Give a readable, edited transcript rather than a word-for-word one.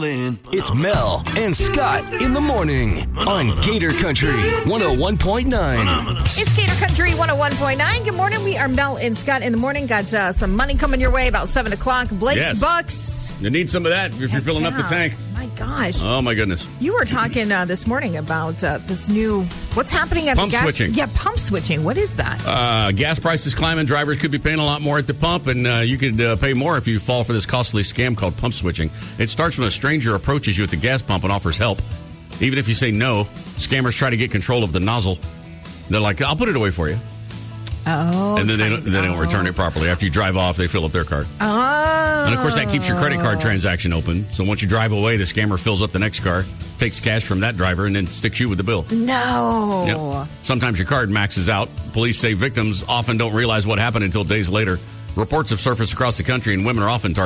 It's Mel and Scott in the morning on Gator Country 101.9. It's Gator Country 101.9. Good morning. We are Mel and Scott in the morning. Got some money coming your way about 7 o'clock. Blake's Bucks. You need some of that if you're filling up the tank. My gosh. Oh, my goodness. You were talking this morning about this new, what's happening at pump the gas? Switching. Yeah, pump switching. What is that? Gas prices climbing. Drivers could be paying a lot more at the pump, and you could pay more if you fall for this costly scam called pump switching. It starts when a stranger approaches you at the gas pump and offers help. Even if you say no, scammers try to get control of the nozzle. They're like, I'll put it away for you. Oh. And then they don't return it properly. After you drive off, they fill up their card. Oh. And, of course, that keeps your credit card transaction open. So once you drive away, the scammer fills up the next car, takes cash from that driver, and then sticks you with the bill. No. Yep. Sometimes your card maxes out. Police say victims often don't realize what happened until days later. Reports have surfaced across the country, and women are often targeted.